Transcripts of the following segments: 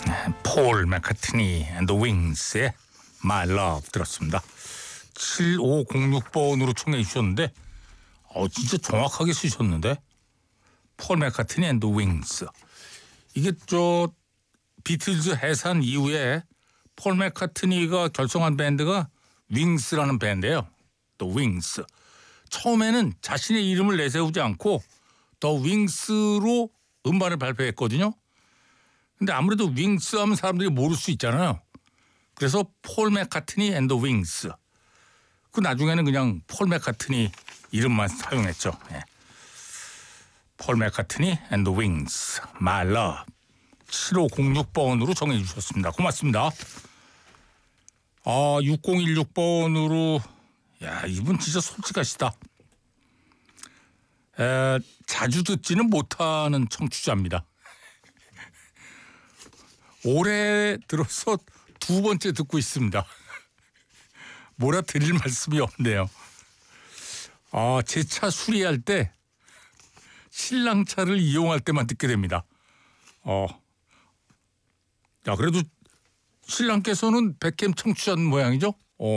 폴 맥카트니 앤드 윙스의 My Love 들었습니다. 7506번으로 청해 주셨는데 진짜 정확하게 쓰셨는데 폴 맥카트니 앤드 윙스. 이게 비틀즈 해산 이후에 폴 맥카트니가 결성한 밴드가 윙스라는 밴드예요. The Wings. 처음에는 자신의 이름을 내세우지 않고 The Wings로 음반을 발표했거든요. 근데 아무래도 윙스 하면 사람들이 모를 수 있잖아요. 그래서 폴 맥카트니 앤드 윙스. 그 나중에는 그냥 폴 맥카트니 이름만 사용했죠. 예. 폴 맥카트니 앤드 윙스 My Love 7506번으로 정해 주셨습니다. 고맙습니다. 6016번으로 야, 이분 진짜 솔직하시다. 자주 듣지는 못하는 청취자입니다. 올해 들어서 두 번째 듣고 있습니다. 뭐라 드릴 말씀이 없네요. 제 차 수리할 때 신랑 차를 이용할 때만 듣게 됩니다. 야, 그래도 신랑께서는 백캠 청취자인 모양이죠?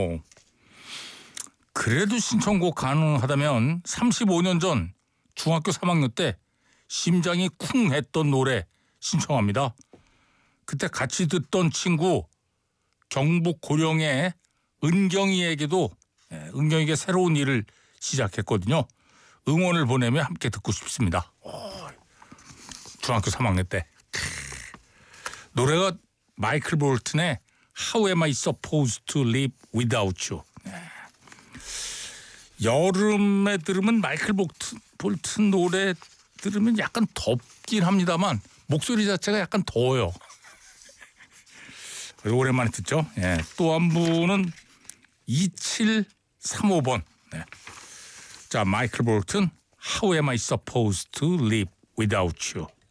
그래도 신청곡 가능하다면 35년 전 중학교 3학년 때 심장이 쿵 했던 노래 신청합니다. 그때 같이 듣던 친구 경북 고령의 은경이에게도 은경이가 새로운 일을 시작했거든요. 응원을 보내며 함께 듣고 싶습니다. 중학교 3학년 때. 노래가 마이클 볼튼의 How am I supposed to live without you. 여름에 들으면 마이클 볼튼 노래 들으면 약간 덥긴 합니다만 목소리 자체가 약간 더워요. 오랜만에 듣죠. 또 한 분은 2735번. 자, 마이클 볼튼 How am I supposed to live without you.